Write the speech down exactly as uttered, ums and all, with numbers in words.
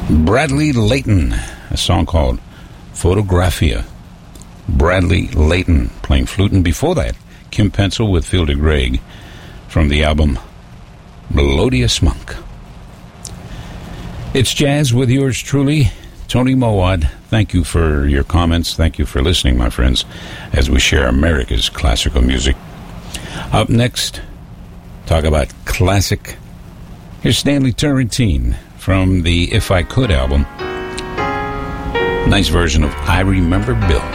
Bradley Layton, a song called Photographia. Bradley Layton playing flute, and before that, Kim Pencil with Field of Greg from the album Melodious Monk. It's Jazz with yours truly, Tony Mowat. Thank you for your comments. Thank you for listening, my friends, as we share America's classical music. Up next, talk about classic. Here's Stanley Turrentine from the If I Could album. Nice version of I Remember Bill.